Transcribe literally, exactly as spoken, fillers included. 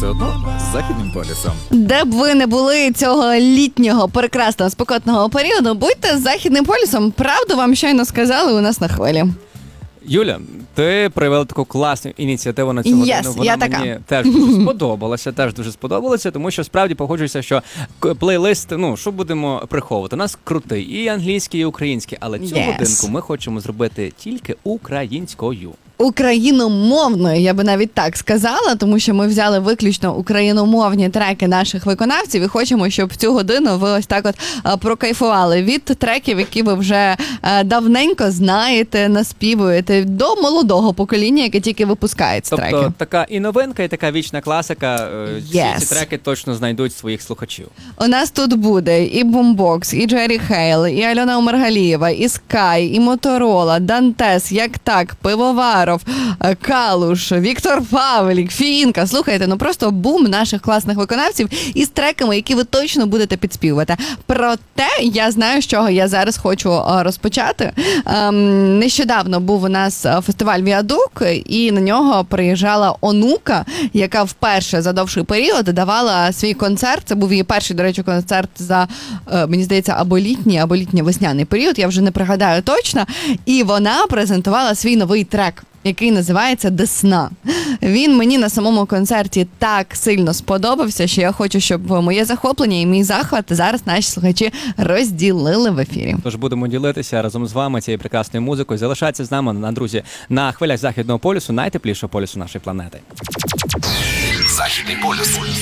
все одно з Західним полюсом. Де б ви не були цього літнього, прекрасного, спекотного періоду, будьте з Західним полюсом. Правду вам щойно сказали у нас на хвилі. Юля, ти привела таку класну ініціативу на цю годину. Yes, Вона я мені така. теж дуже сподобалася, теж дуже сподобалася, тому що справді погоджуюся, що к- плейлист, ну, що будемо приховувати, у нас крутий, і англійський, і український, але цю Yes. годинку ми хочемо зробити тільки українською. Україномовною, я би навіть так сказала, тому що ми взяли виключно україномовні треки наших виконавців і хочемо, щоб в цю годину ви ось так от а, прокайфували від треків, які ви вже а, давненько знаєте, наспівуєте, до молодого покоління, яке тільки випускає ці Тобто треки. така і новинка, і така вічна класика. е, Всі Yes. ці треки точно знайдуть своїх слухачів. У нас тут буде і Бумбокс, і Джері Хейл, і Альона Омаргалієва, і Скай, і Моторола, Дантес, Як так, Пивоваров, Калуш, Віктор Павлік, Фінка. Слухайте, ну просто бум наших класних виконавців із треками, які ви точно будете підспівувати. Проте я знаю, з чого я зараз хочу а, розпочати. Ем, нещодавно був у нас а, фестиваль «Віадук», і на нього приїжджала онука, яка вперше за довший період давала свій концерт. Це був її перший, до речі, концерт за, е, мені здається, або літній, або літньо-весняний період, я вже не пригадаю точно. І вона презентувала свій новий трек, який називається «Десна». Він мені на самому концерті так сильно сподобався, що я хочу, щоб моє захоплення і мій захват зараз наші слухачі розділили в ефірі. Тож будемо ділитися разом з вами цією прекрасною музикою. Залишайтеся з нами, на друзі, на хвилях Західного полюсу, найтеплішого полюсу нашої планети. Західний полюс.